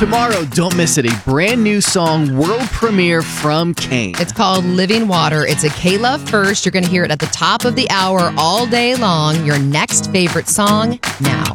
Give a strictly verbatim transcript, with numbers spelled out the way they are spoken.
tomorrow, don't miss it. A brand new song, world premiere from Kane. It's called Living Water. It's a K-Love first. You're going to hear it at the top of the hour all day long. Your next favorite song now.